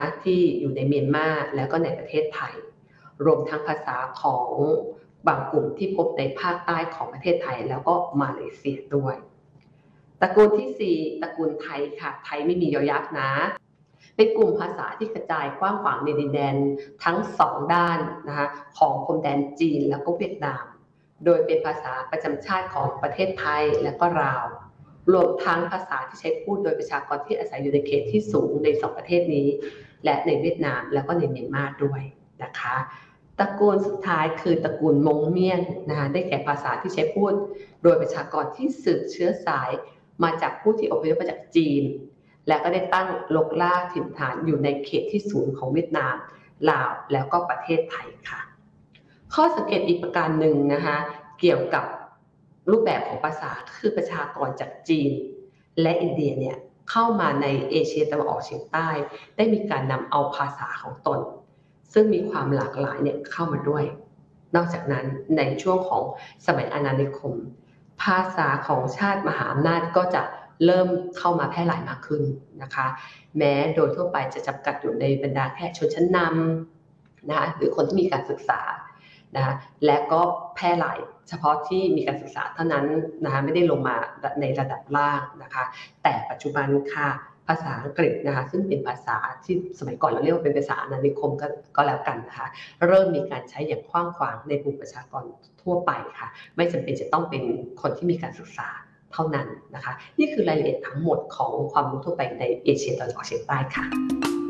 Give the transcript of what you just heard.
ที่อยู่ในเมียนมาแล้วก็ในประเทศไทยรวมทั้งภาษาของบางกลุ่มที่พบในภาคใต้ของประเทศไทยแล้วก็มาเลเซียด้วยตระกูลที่4ตระกูลไทยค่ะไทยไม่มียอยักษ์นะเป็นกลุ่มภาษาที่กระจายกว้างขวางในดินแดนทั้ง2ด้านนะคะของพรมแดนจีนแล้วก็เวียดนามโดยเป็นภาษาประจำชาติของประเทศไทยและก็ลาวรวมทั้งภาษาที่ใช้พูดโดยประชากรที่อาศัยอยู่ในเขตที่สูงใน2ประเทศนี้และในเวียดนามแล้วก็ในเมียนมาด้วยนะคะตระกูลสุดท้ายคือตระกูลมงเมียนนะคะได้แก่ภาษาที่ใช้พูดโดยประชากรที่สืบเชื้อสายมาจากผู้ที่อพยพมาจากจีนและก็ได้ตั้งรกรากถิ่นฐานอยู่ในเขตที่สูงของเวียดนามลาวแล้วก็ประเทศไทยค่ะข้อสังเกตอีกประการหนึ่งนะคะเกี่ยวกับรูปแบบของภาษาคือประชากรจากจีนและอินเดียเนี่ยเข้ามาในเอเชียตะวันออกเฉียงใต้ได้มีการนำเอาภาษาของตนซึ่งมีความหลากหลายเนี่ยเข้ามาด้วยนอกจากนั้นในช่วงของสมัยอาณานิคมภาษาของชาติมหาอำนาจก็จะเริ่มเข้ามาแพร่หลายมากขึ้นนะคะแม้โดยทั่วไปจะจำกัดอยู่ในบรรดาแค่ชนชั้นนำนะคะหรือคนที่มีการศึกษานะคะและก็แพร่หลายเฉพาะที่มีการศึกษาเท่านั้นนะคะไม่ได้ลงมาในระดับล่างนะคะแต่ปัจจุบันค่ะภาษาอังกฤษนะคะซึ่งเป็นภาษาที่สมัยก่อนเราเรียกว่าเป็นภาษาอาณานิคมก็แล้วกันนะคะเริ่มมีการใช้อย่างกว้างขวางในกลุ่มประชากรทั่วไปค่ะไม่จำเป็นจะต้องเป็นคนที่มีการศึกษาเท่านั้นนะคะนี่คือรายละเอียดทั้งหมดของความรู้ทั่วไปในเอเชียตะวันออกเฉียงใต้ค่ะ